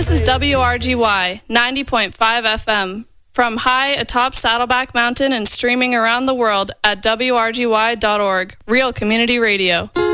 This is WRGY 90.5 FM from high atop Saddleback Mountain and streaming around the world at WRGY.org. Real Community Radio.